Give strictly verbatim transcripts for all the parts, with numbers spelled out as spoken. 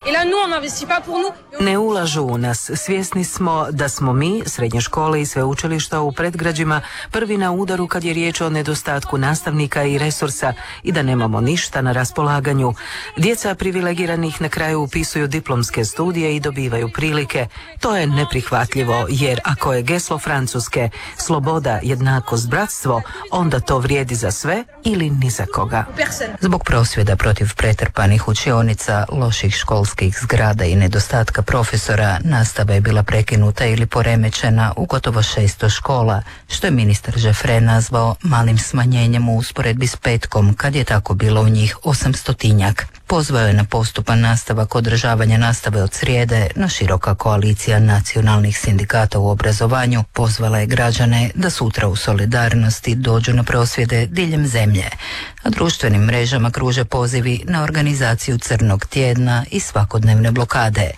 Ne ulažu u nas. Svjesni smo da smo mi, srednje škole i sveučilišta u predgrađima, prvi na udaru kad je riječ o nedostatku nastavnika i resursa i da nemamo ništa na raspolaganju. Djeca privilegiranih na kraju upisuju diplomske studije i dobivaju prilike. To je neprihvatljivo, jer ako je geslo Francuske sloboda, jednakost, bratstvo, onda to vrijedi za sve ili ni za koga. Zbog prosvjeda protiv pretrpanih učionica, loših školskih zgrada i nedostatka profesora, nastava je bila prekinuta ili poremećena u gotovo šesto škola, što je ministar Joffre nazvao malim smanjenjem u usporedbi s petkom, kad je tako bilo u njih osamstotinjak. Pozvao je na postupan nastavak održavanja nastave od srijede, no široka koalicija nacionalnih sindikata u obrazovanju pozvala je građane da sutra u solidarnosti dođu na prosvjede diljem zemlje, a društvenim mrežama kruže pozivi na organizaciju crnog tjedna i svakodnevne blokade.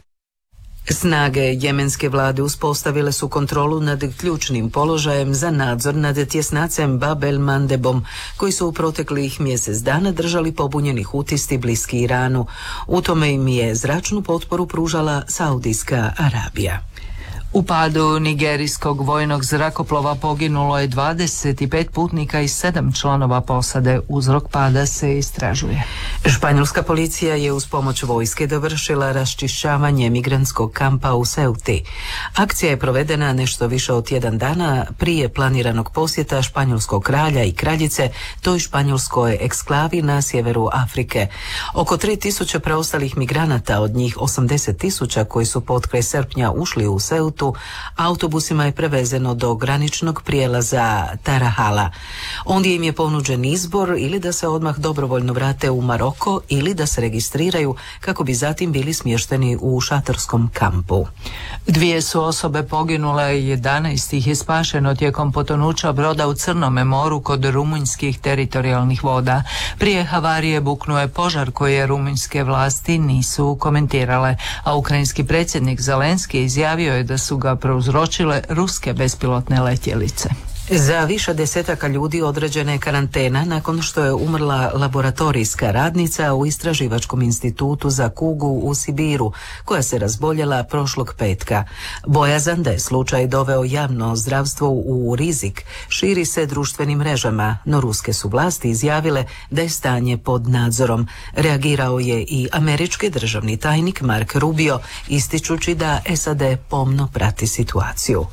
Snage jemenske vlade uspostavile su kontrolu nad ključnim položajem za nadzor nad tjesnacem Bab el Mandebom, koji su u proteklih mjesec dana držali pobunjeni hutisti bliski Iranu. U tome im je zračnu potporu pružala Saudijska Arabija. U padu nigerijskog vojnog zrakoplova poginulo je dvadeset pet putnika i sedam članova posade. Uzrok pada se istražuje. Španjolska policija je uz pomoć vojske dovršila raščišćavanje migrantskog kampa u Ceuti. Akcija je provedena nešto više od tjedan dana prije planiranog posjeta španjolskog kralja i kraljice toj španjolskoj eksklavi na sjeveru Afrike. Oko tri tisuće preostalih migranata, od njih osamdeset tisuća koji su potkraj srpnja ušli u Ceutu, autobusima je prevezeno do graničnog prijelaza Tarahala. Ondje im je ponuđen izbor ili da se odmah dobrovoljno vrate u Maroko ili da se registriraju kako bi zatim bili smješteni u šatorskom kampu. Dvije su osobe poginule, jedanaest ih je spašeno tijekom potonuća broda u Crnome moru kod rumunjskih teritorijalnih voda. Prije havarije buknuo je požar koje rumunjske vlasti nisu komentirale, a ukrajinski predsjednik Zelenski izjavio je da su ga prouzročile ruske bespilotne letjelice. Za više desetaka ljudi određena je karantena nakon što je umrla laboratorijska radnica u Istraživačkom institutu za kugu u Sibiru, koja se razboljela prošlog petka. Bojazan da je slučaj doveo javno zdravstvo u rizik širi se društvenim mrežama, no ruske su vlasti izjavile da je stanje pod nadzorom. Reagirao je i američki državni tajnik Mark Rubio, ističući da S A D pomno prati situaciju.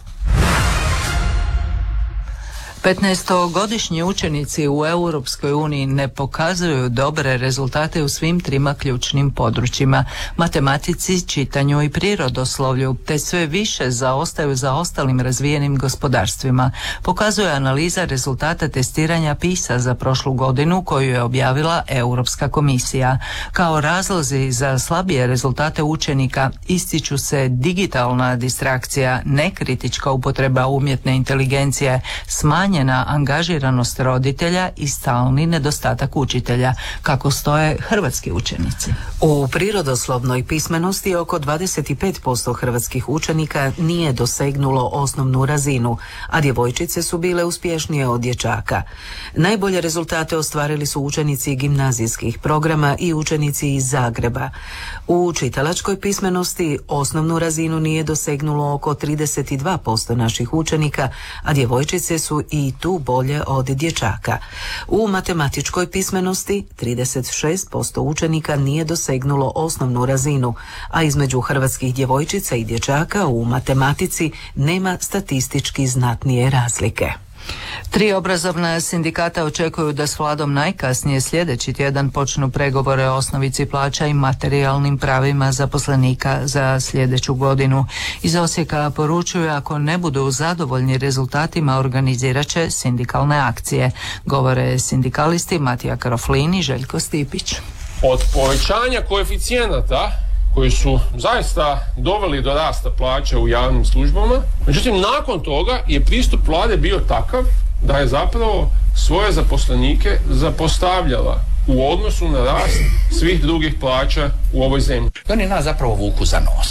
petnaestogodišnji učenici u Europskoj uniji ne pokazuju dobre rezultate u svim trima ključnim područjima: matematici, čitanju i prirodoslovlju, te sve više zaostaju za ostalim razvijenim gospodarstvima, pokazuje analiza rezultata testiranja PISA za prošlu godinu koju je objavila Europska komisija. Kao razlozi za slabije rezultate učenika ističu se digitalna distrakcija, nekritička upotreba umjetne inteligencije, smanjena angažiranost roditelja i stalni nedostatak učitelja, kako stoje hrvatski učenici. U prirodoslovnoj pismenosti oko dvadeset pet posto hrvatskih učenika nije dosegnulo osnovnu razinu, a djevojčice su bile uspješnije od dječaka. Najbolje rezultate ostvarili su učenici gimnazijskih programa i učenici iz Zagreba. U čitalačkoj pismenosti osnovnu razinu nije dosegnulo oko trideset dva posto naših učenika, a djevojčice su i tu bolje od dječaka. U matematičkoj pismenosti trideset šest posto učenika nije dosegnulo osnovnu razinu, a između hrvatskih djevojčica i dječaka u matematici nema statistički znatnije razlike. Tri obrazovna sindikata očekuju da s vladom najkasnije sljedeći tjedan počnu pregovore o osnovici plaća i materijalnim pravima zaposlenika za sljedeću godinu. Iz Osijeka poručuju ako ne budu zadovoljni rezultatima organizirat će sindikalne akcije. Govore sindikalisti Matija Karoflin i Željko Stipić. Od povećanja koeficijenata koji su zaista doveli do rasta plaća u javnim službama. Međutim, nakon toga je pristup vlade bio takav da je zapravo svoje zaposlenike zapostavljala u odnosu na rast svih drugih plaća u ovoj zemlji. Oni nas zapravo vuku za nos.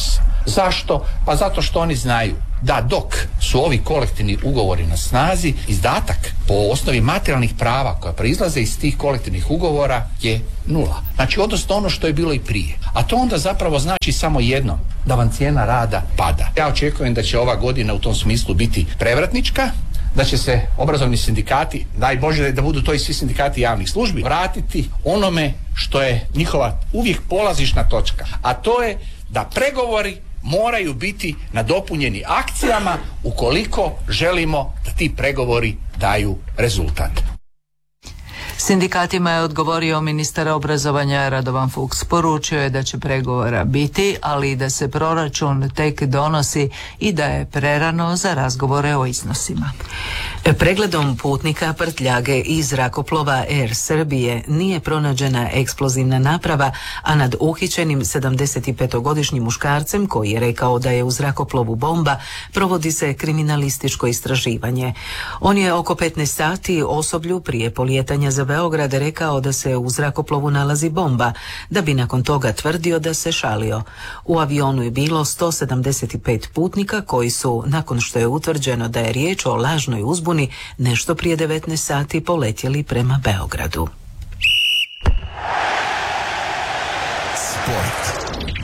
Zašto? Pa zato što oni znaju da dok su ovi kolektivni ugovori na snazi, izdatak po osnovi materijalnih prava koja proizlaze iz tih kolektivnih ugovora je nula. Znači, odnosno ono što je bilo i prije. A to onda zapravo znači samo jedno, da vam cijena rada pada. Ja očekujem da će ova godina u tom smislu biti prevratnička, da će se obrazovni sindikati, daj Bože da budu to i svi sindikati javnih službi, vratiti onome što je njihova uvijek polazišna točka. A to je da pregovori moraju biti nadopunjeni akcijama ukoliko želimo da ti pregovori daju rezultat. Sindikatima je odgovorio ministar obrazovanja Radovan Fuchs. Poručio je da će pregovora biti, ali da se proračun tek donosi i da je prerano za razgovore o iznosima. Pregledom putnika prtljage i zrakoplova Air Srbije nije pronađena eksplozivna naprava, a nad uhićenim sedamdesetipetogodišnjim muškarcem koji je rekao da je u zrakoplovu bomba provodi se kriminalističko istraživanje. On je oko petnaest sati osoblju prije polijetanja za Beograd rekao da se u zrakoplovu nalazi bomba, da bi nakon toga tvrdio da se šalio. U avionu je bilo sto sedamdeset pet putnika koji su, nakon što je utvrđeno da je riječ o lažnoj uzbuni, nešto prije devetnaest sati poletjeli prema Beogradu. Sport.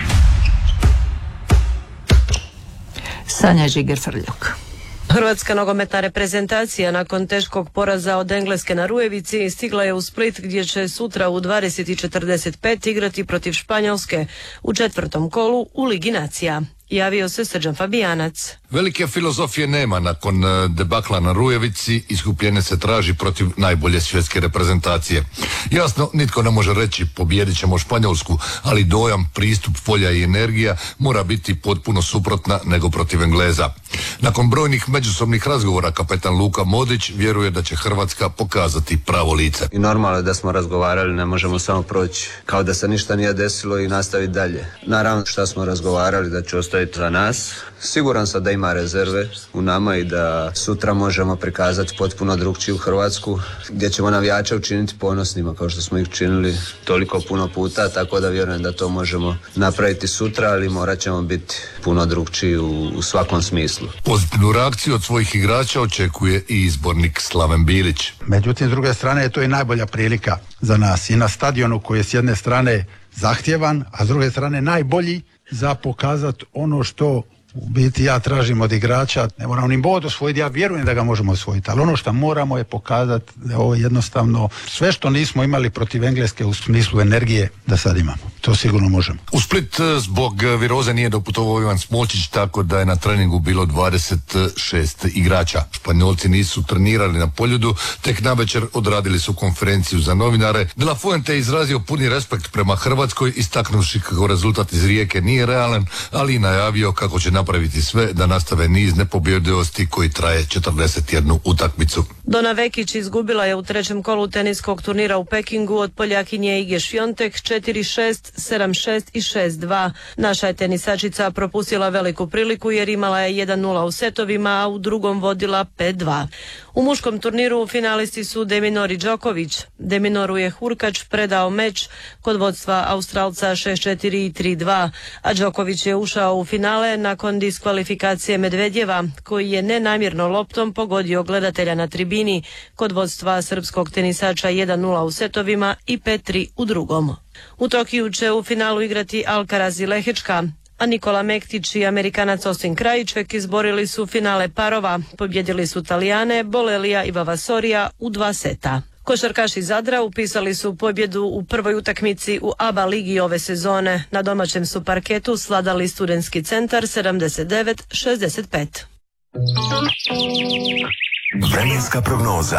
Sanja Žiger-Frljok. Hrvatska nogometna reprezentacija nakon teškog poraza od Engleske na Rujevici stigla je u Split gdje će sutra u dvadeset i četrdeset pet igrati protiv Španjolske u četvrtom kolu u Ligi nacija. Javio se Srđan Fabijanac. Velike filozofije nema nakon debakla na Rujevici, iskupljenje se traži protiv najbolje svjetske reprezentacije. Jasno, nitko ne može reći pobijedit ćemo Španjolsku, ali dojam, pristup, volja i energija mora biti potpuno suprotna nego protiv Engleza. Nakon brojnih međusobnih razgovora kapetan Luka Modrić vjeruje da će Hrvatska pokazati pravo lice. I normalno je da smo razgovarali, ne možemo samo proći kao da se ništa nije desilo i nastaviti dalje. Naravno što smo razgovarali da će ostaviti za nas. Siguran sam da ima rezerve u nama i da sutra možemo prikazati potpuno drugčiju Hrvatsku gdje ćemo navijače učiniti ponosnima kao što smo ih činili toliko puno puta, tako da vjerujem da to možemo napraviti sutra, ali morat ćemo biti puno drugčiji u, u svakom smislu. Pozitivnu reakciju od svojih igrača očekuje i izbornik Slaven Bilić. Međutim, s druge strane je to i najbolja prilika za nas i na stadionu koji je s jedne strane zahtjevan, a s druge strane najbolji za pokazati ono što u biti ja tražim od igrača. Ne moramo ni bod osvojiti, ja vjerujem da ga možemo osvojiti, ali ono što moramo je pokazati da ovo jednostavno sve što nismo imali protiv Engleske u smislu energije da sad imamo. To sigurno možemo. U Split zbog viroze nije doputovao Ivan Smolčić, tako da je na treningu bilo dvadeset šest igrača. Španjolci nisu trenirali na Poljudu, tek navečer odradili su konferenciju za novinare. De la Fuente je izrazio puni respekt prema Hrvatskoj, istaknuvši kako rezultat iz Rijeke nije realan, ali i najavio kako će napraviti sve da nastave niz nepobjedivosti koji traje četrdeset jednu utakmicu. Dona Vekić izgubila je u trećem kolu teniskog turnira u Pekingu od Poljakinje Ige Šviontek četiri šest, sedam šest i šest dva. Naša je tenisačica propustila veliku priliku jer imala je jedan nula u setovima, a u drugom vodila pet dva. U muškom turniru finalisti su Deminor i Đoković. Deminoru je Hurkač predao meč kod vodstva Australca šest četiri i tri dva, a Đoković je ušao u finale nakon diskvalifikacije Medvedjeva, koji je nenamjerno loptom pogodio gledatelja na tribini kod vodstva srpskog tenisača jedan nula u setovima i pet tri u drugom. U Tokiju će u finalu igrati Alcaraz i Lehečka, a Nikola Mektić i Amerikanac Austin Krajiček izborili su finale parova. Pobjedili su Talijane Bolelija i Vavasorija u dva seta. Košarkaši Zadra upisali su pobjedu u prvoj utakmici u A B A ligi ove sezone. Na domaćem su parketu sladali Studentski centar sedamdeset devet šezdeset pet. Vremenska prognoza.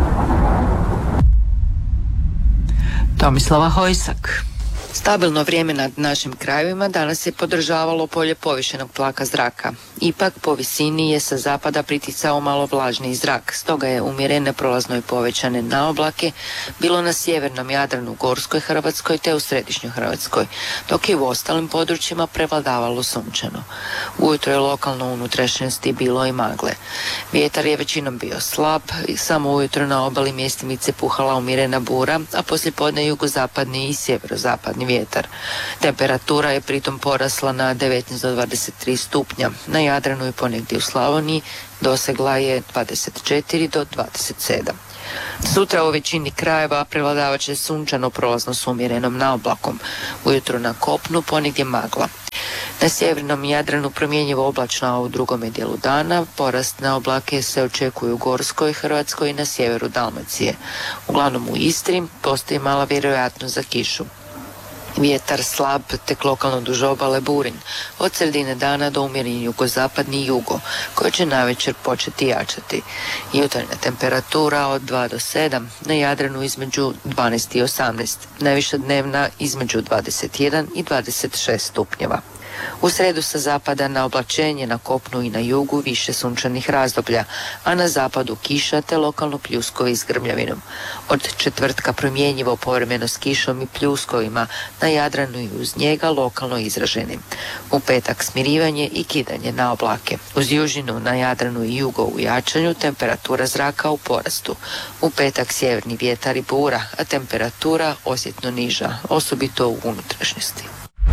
Tomislava Hojsak. Stabilno vrijeme nad našim krajevima danas je podržavalo polje povišenog tlaka zraka. Ipak po visini je sa zapada priticao malo vlažniji zrak, stoga je umjerene prolazno i povećane na oblake bilo na sjevernom Jadranu, Gorskoj Hrvatskoj te u središnjoj Hrvatskoj, dok je u ostalim područjima prevladavalo sunčano. Ujutro je lokalno u unutrašnjosti bilo i magle. Vjetar je većinom bio slab, samo ujutro na obali mjestimice puhala umjerena bura, a poslijepodne jugozapadni i sjeverozapadni vjetar. Temperatura je pritom porasla na devetnaest do dvadeset tri stupnja. Na Jadranu i ponegdje u Slavoniji dosegla je dvadeset četiri do dvadeset sedam. Sutra u većini krajeva prevladavat će sunčano prolazno s umjerenom naoblakom. Ujutro na kopnu ponegdje magla. Na sjevernom Jadranu promjenjivo oblačno, a u drugome dijelu dana porast na oblake se očekuje u Gorskoj Hrvatskoj i na sjeveru Dalmacije. Uglavnom u Istri postoji mala vjerojatnost za kišu. Vjetar slab, tek lokalno duž obale burin. Od sredine dana do umjeren jugozapadni jugo, koji će navečer početi jačati. Jutarnja temperatura od dva do sedam, na Jadranu između dvanaest i osamnaest, najviša dnevna između dvadeset jedan i dvadeset šest stupnjeva. U sredu sa zapada na oblačenje, na kopnu i na jugu više sunčanih razdoblja, a na zapadu kiša te lokalno pljuskovi s grmljavinom. Od četvrtka promjenjivo povremeno s kišom i pljuskovima, na Jadranu i uz njega lokalno izraženim. U petak smirivanje i kidanje na oblake. Uz južinu na Jadranu i jugo u jačanju, temperatura zraka u porastu. U petak sjeverni vjetar i bura, a temperatura osjetno niža, osobito u unutrašnjosti.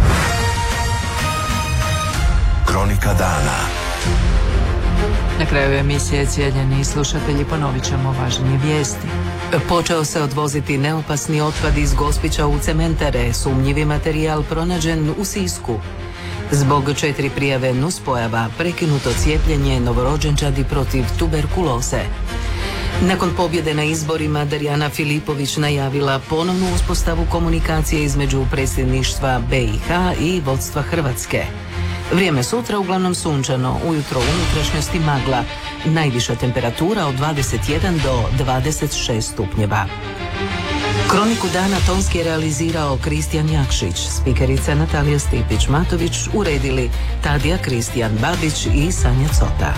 Kronika dana. Na kraju emisije, cijenjeni slušatelji, ponovit ćemo važnije vijesti. Počeo se odvoziti neopasni otpad iz Gospića u cementare, sumnjivi materijal pronađen u Sisku. Zbog četiri prijave nuspojava prekinuto cijepljenje novorođenčadi protiv tuberkuloze. Nakon pobjede na izborima, Darjana Filipović najavila ponovnu uspostavu komunikacije između predsjedništva B i H i vodstva Hrvatske. Vrijeme sutra uglavnom sunčano, ujutro u unutrašnjosti magla, najviša temperatura od dvadeset jedan do dvadeset šest stupnjeva. Kroniku dana tonski je realizirao Kristijan Jakšić, spikerica Natalija Stipić-Matović, uredili Tadija Kristijan Babić i Sanja Cota.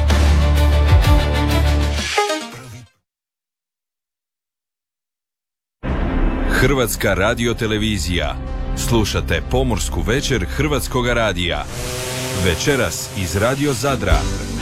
Hrvatska radiotelevizija. Slušate Pomorsku večer Hrvatskoga radija. Večeras iz Radio Zadra.